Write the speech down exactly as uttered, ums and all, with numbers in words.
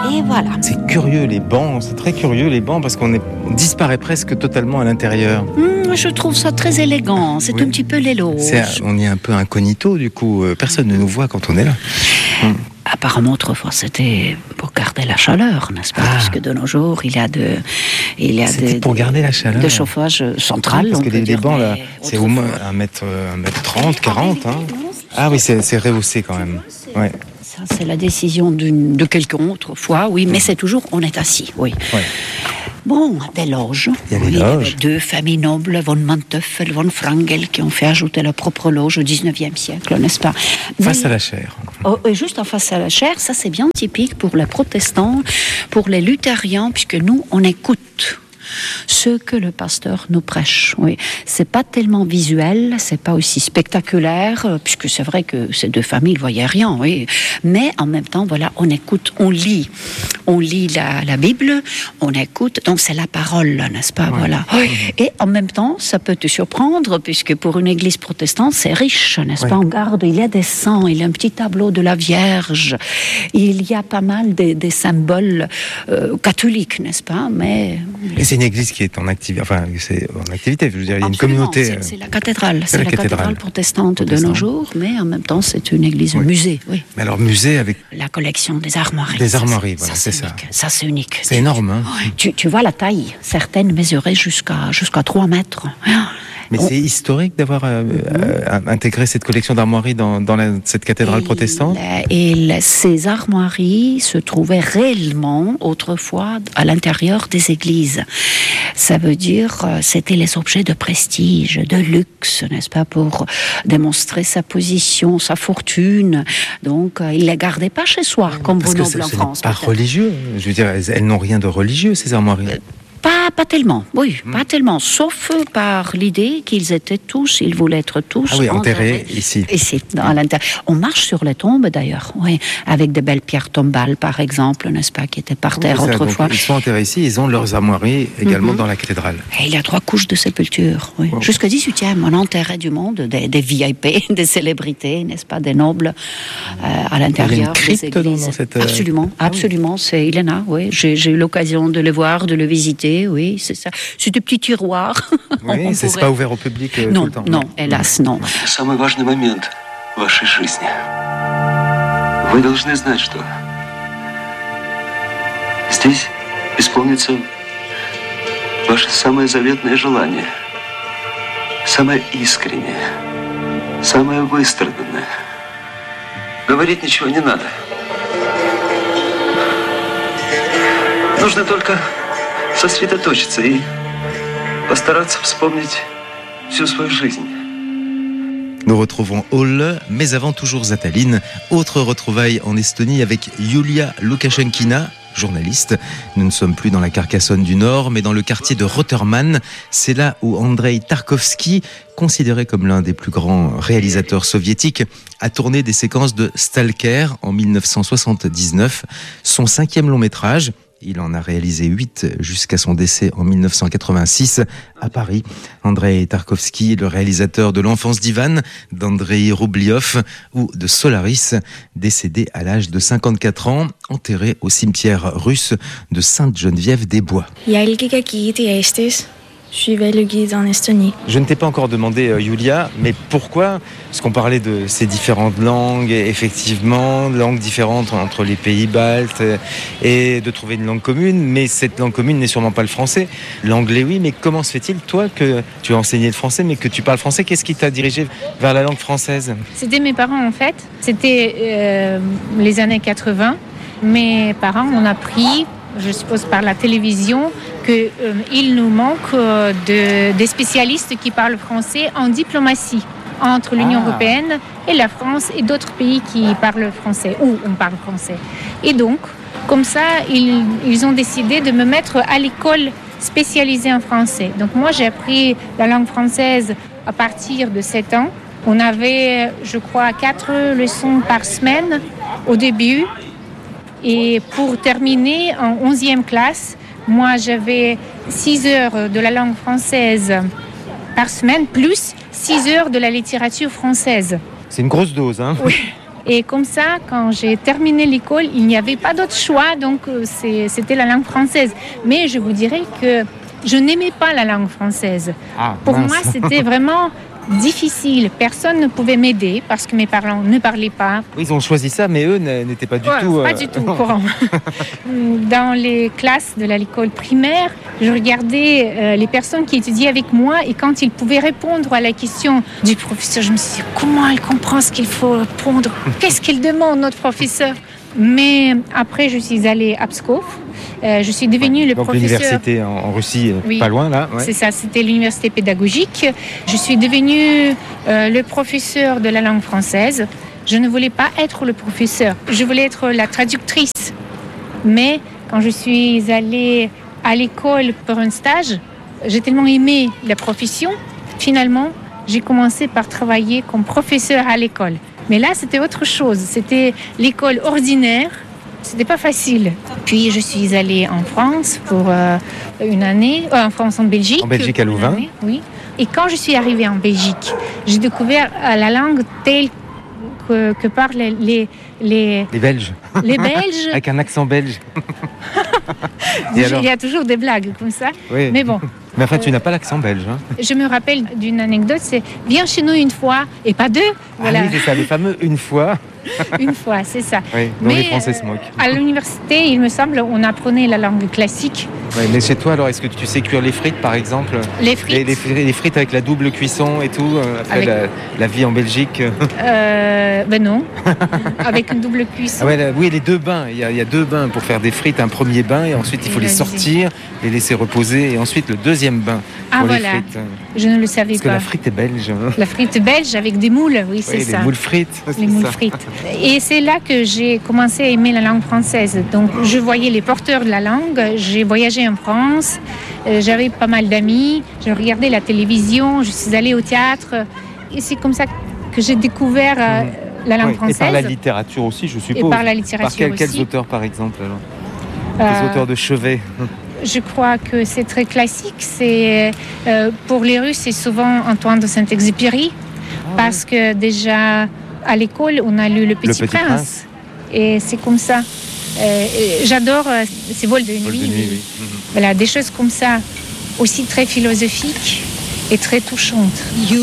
Et voilà. C'est curieux les bancs, c'est très curieux les bancs parce qu'on est, on disparaît presque totalement à l'intérieur. Mmh, je trouve ça très élégant, c'est oui. un petit peu l'éloge. C'est, on est un peu incognito du coup, personne ne nous voit quand on est là. Mmh. Apparemment, autrefois, c'était pour garder la chaleur, n'est-ce pas? Ah. Puisque de nos jours, il y a de, il y a c'était de, pour garder la chaleur. De chauffage central. Oui, parce on que peut les, dire, les bancs là, c'est au moins un mètre, un mètre trente, quarante. Hein. Ah oui, c'est, c'est rehaussé quand même. Ouais. Ça, c'est la décision d'une, de quelqu'un autrefois, oui, mais c'est toujours, on est assis, oui. Ouais. Bon, des loges. Il y a des oui, loges. Deux familles nobles, von Manteuffel, von Wrangel, qui ont fait ajouter leur propre loge au dix-neuvième siècle, n'est-ce pas? Face mais, à la chaire. Oh, juste en face à la chaire, ça c'est bien typique pour les protestants, pour les luthériens, puisque nous, on écoute ce que le pasteur nous prêche. Oui, c'est pas tellement visuel, c'est pas aussi spectaculaire, puisque c'est vrai que ces deux familles ne voyaient rien, oui. Mais en même temps, voilà, on écoute, on lit, on lit la, la Bible, on écoute, donc c'est la parole, n'est-ce pas, ouais. Voilà. Oui. Et en même temps, ça peut te surprendre, puisque pour une église protestante, c'est riche, n'est-ce ouais. pas? On garde, il y a des saints, il y a un petit tableau de la Vierge, il y a pas mal des, des symboles euh, catholiques, n'est-ce pas? Mais et c'est une église qui est en activité, enfin, c'est en activité, je veux dire, il y a une communauté. C'est, c'est la cathédrale, c'est, c'est la, la cathédrale, cathédrale protestante, protestante de nos jours, mais en même temps, c'est une église oui. musée, oui. Mais alors, musée avec. La collection des armoiries. Des armoiries, ça, voilà, ça, c'est, c'est ça. Ça, c'est unique. C'est énorme, hein. Tu, tu vois la taille, certaines mesuraient jusqu'à, jusqu'à trois mètres. Mais on... c'est historique d'avoir euh, euh, intégré cette collection d'armoiries dans, dans la, cette cathédrale et protestante. Et la, ces armoiries se trouvaient réellement autrefois à l'intérieur des églises. Ça veut dire euh, c'était les objets de prestige, de luxe, n'est-ce pas, pour démontrer sa position, sa fortune. Donc euh, il les gardait pas chez soi comme vos nobles en France. Pas peut-être. Religieux. Je veux dire, elles, elles n'ont rien de religieux ces armoiries. Euh, Pas, pas tellement, oui, mmh. pas tellement, sauf par l'idée qu'ils étaient tous, ils voulaient être tous ah oui, enterrés ici. Ici, dans mmh. l'intérieur. On marche sur les tombes d'ailleurs, oui, avec des belles pierres tombales par exemple, n'est-ce pas, qui étaient par terre oui, autrefois. Donc, ils sont enterrés ici, ils ont leurs armoiries également mmh. dans la cathédrale. Et il y a trois couches de sépulture, oui. Wow. Jusqu'au dix-huitième, on enterrait du monde, des, des V I P, des célébrités, n'est-ce pas, des nobles euh, à l'intérieur. Il y a une crypte des églises. Dans cette... Absolument, ah, absolument, oui. C'est Ilena, oui. J'ai, j'ai eu l'occasion de le voir, de le visiter. Oui, c'est ça. C'est des petits tiroirs. Oui, c'est pourrait... pas ouvert au public euh, non, tout le temps. Non, hélas, non. Самый важный момент в вашей жизни. Вы должны знать, что здесь исполнится ваше самое заветное желание, самое искреннее, самое выстраданное. Говорить ничего не надо. Нужно только сосредоточиться и постараться вспомнить всю свою жизнь. Nous retrouvons Olle, mais avant toujours Zataline. Autre retrouvaille en Estonie avec Yulia Lukashenkina, journaliste. Nous ne sommes plus dans la Carcassonne du Nord, mais dans le quartier de Roterman. C'est là où Andrei Tarkovsky, considéré comme l'un des plus grands réalisateurs soviétiques, a tourné des séquences de Stalker en dix-neuf cent soixante-dix-neuf, son cinquième long métrage. Il en a réalisé huit jusqu'à son décès en dix-neuf cent quatre-vingt-six à Paris. Andrei Tarkovsky, le réalisateur de L'Enfance d'Ivan, d'Andrei Roubliov ou de Solaris, décédé à l'âge de cinquante-quatre ans, enterré au cimetière russe de Sainte-Geneviève-des-Bois. Suivais le guide en Estonie. Je ne t'ai pas encore demandé, euh, Yulia, mais pourquoi, parce qu'on parlait de ces différentes langues, effectivement, langues différentes entre les pays baltes, et de trouver une langue commune, mais cette langue commune n'est sûrement pas le français. L'anglais, oui, mais comment se fait-il, toi, que tu as enseigné le français, mais que tu parles français, qu'est-ce qui t'a dirigé vers la langue française ? C'était mes parents, en fait. C'était euh, les années quatre-vingts. Mes parents ont appris, je suppose par la télévision, qu'il euh, nous manque euh, de, des spécialistes qui parlent français en diplomatie entre l'Union ah. européenne et la France et d'autres pays qui parlent français, où on parle français. Et donc, comme ça, ils, ils ont décidé de me mettre à l'école spécialisée en français. Donc moi, j'ai appris la langue française à partir de sept ans. On avait, je crois, quatre leçons par semaine au début. Et pour terminer, en onzième classe, moi, j'avais six heures de la langue française par semaine, plus six heures de la littérature française. C'est une grosse dose, hein ? Oui. Et comme ça, quand j'ai terminé l'école, il n'y avait pas d'autre choix, donc c'est, c'était la langue française. Mais je vous dirais que je n'aimais pas la langue française. Ah, Pour mince. moi, c'était vraiment difficile. Personne ne pouvait m'aider parce que mes parents ne parlaient pas. Oui, ils ont choisi ça, mais eux n'étaient pas du Ouais, tout... Pas euh, du tout au courant. Dans les classes de l'école primaire, je regardais euh, les personnes qui étudiaient avec moi et quand ils pouvaient répondre à la question du professeur, je me suis dit comment elle comprend ce qu'il faut répondre. Qu'est-ce qu'il demande, notre professeur? Mais après, je suis allée à Pskov. Euh, je suis devenue ouais. le Donc professeur... l'université en, en Russie, Oui. pas loin là. Ouais. C'est ça, c'était l'université pédagogique. Je suis devenue euh, le professeur de la langue française. Je ne voulais pas être le professeur, je voulais être la traductrice. Mais quand je suis allée à l'école pour un stage, j'ai tellement aimé la profession. Finalement, j'ai commencé par travailler comme professeur à l'école. Mais là, c'était autre chose. C'était l'école ordinaire. C'était pas facile. Puis je suis allée en France pour euh, une année, euh, en France, en Belgique. En Belgique, à Louvain. Année, oui. Et quand je suis arrivée en Belgique, j'ai découvert euh, la langue telle que, que parlent les, les, les, Les Belges. les Belges. Avec un accent belge. Et Il alors y a toujours des blagues comme ça. Oui. Mais bon, Mais enfin, tu n'as pas l'accent belge. Hein. je me rappelle d'une anecdote, c'est « Viens chez nous une fois et pas deux ». Voilà, Ah oui, c'est ça, le fameux une fois. une fois, c'est ça. Oui, dont Mais, les Français euh, se moquent. À l'université, il me semble, on apprenait la langue classique. Ouais, mais chez toi, alors, est-ce que tu sais cuire les frites, par exemple? Les frites, Les, les fri- les frites avec la double cuisson et tout, euh, après Avec- la, la vie en Belgique. euh, ben non, avec une double cuisson. Ah ouais, là, oui, les deux bains. Il y, a, il y a deux bains pour faire des frites. Un premier bain et ensuite il faut Et les la sortir, les laisser reposer et ensuite le deuxième bain Ah, pour voilà. les frites. Je ne le savais Parce que pas. la frite est belge. hein. La frite belge avec des moules, oui, c'est Oui, ça. les moules frites. c'est Les moules ça. frites. Et c'est là que j'ai commencé à aimer la langue française. Donc, je voyais les porteurs de la langue. J'ai voyagé en France. euh, J'avais pas mal d'amis. Je regardais la télévision. Je suis allée au théâtre. Et c'est comme ça que j'ai découvert euh, Mhm. la langue Ouais, française. Et par la littérature aussi, je suppose. Et par la Par littérature quel- quels aussi. auteurs, par exemple alors Euh, Les auteurs de chevet. Je crois que c'est très classique. C'est, euh, pour les Russes, c'est souvent Antoine de Saint-Exupéry. Parce que déjà, à l'école, on a lu Le Petit, Petit Prince. Prince. Et c'est comme ça. Euh, et j'adore euh, ces vols de nuit. Vol de nuit, oui. oui. Mhm. Voilà, des choses comme ça, aussi très philosophiques et très touchantes. You